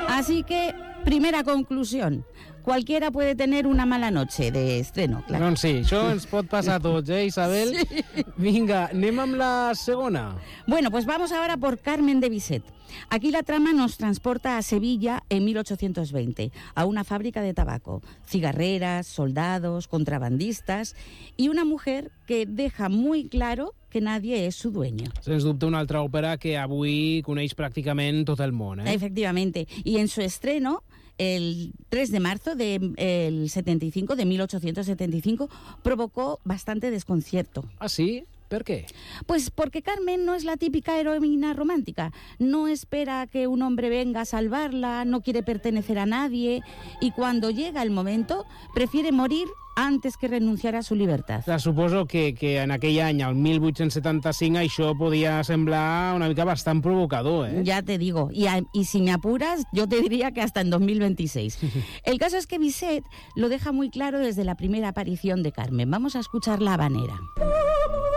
Así que, primera conclusión, cualquiera puede tener una mala noche de estreno, claro. Doncs sí, això ens pot passar a tots, Isabel? Sí. Vinga, anem amb la segona. Bueno, pues vamos ahora por Carmen de Bizet. Aquí la trama nos transporta a Sevilla en 1820, a una fábrica de tabaco, cigarreras, soldados, contrabandistas y una mujer que deja muy claro que nadie es su dueño. Sens dubte una altra òpera que avui coneix pràcticament tot el món, eh? Efectivamente, y en su estreno, el 3 de marzo del 75, de 1875, provocó bastante desconcierto. Ah, sí? ¿Por qué? Pues porque Carmen no es la típica heroína romántica. No espera que un hombre venga a salvarla, no quiere pertenecer a nadie y cuando llega el momento prefiere morir antes que renunciar a su libertad. Suposo que en aquell any, el 1875, això podia semblar una mica bastant provocador, eh? Ya te digo, y si me apuras, yo te diría que hasta en 2026. El caso es que Bizet lo deja muy claro desde la primera aparición de Carmen. Vamos a escuchar La Habanera.